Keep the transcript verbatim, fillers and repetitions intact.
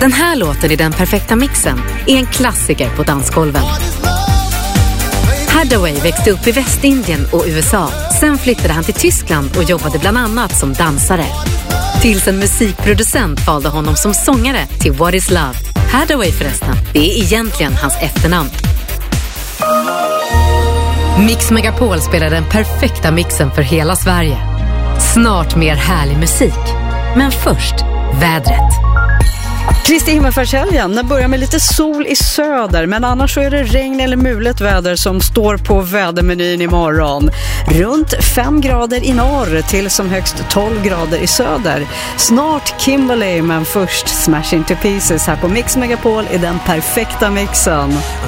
Den här låten i Den perfekta mixen är en klassiker på dansgolven. Hathaway växte upp i Västindien och U S A. Sen flyttade han till Tyskland och jobbade bland annat som dansare. Tills en musikproducent valde honom som sångare till What is Love. Hathaway förresten, det är egentligen hans efternamn. Mix Megapol spelar den perfekta mixen för hela Sverige. Snart mer härlig musik. Men först, vädret. Kristi himmelfärdshelgen, den börjar med lite sol i söder, men annars så är det regn eller mulet väder som står på vädermenyn imorgon. Runt fem grader i norr till som högst tolv grader i söder. Snart Kimberley, men först Smash Into Pieces här på Mix Megapol i den perfekta mixen.